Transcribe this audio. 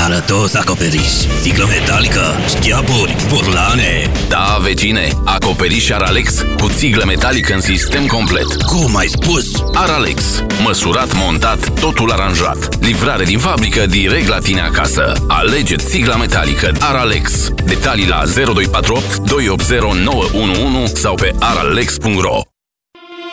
Arătos acoperiș, sticlă metalică, șchiaburi, burlane. Da, vecine, acoperiș Aralex cu țiglă metalică în sistem complet. Cum ai spus? Aralex, măsurat, montat, totul aranjat. Livrare din fabrică direct la tine acasă. Alege țigla metalică Aralex. Detalii la 0248 280 911 sau pe aralex.ro.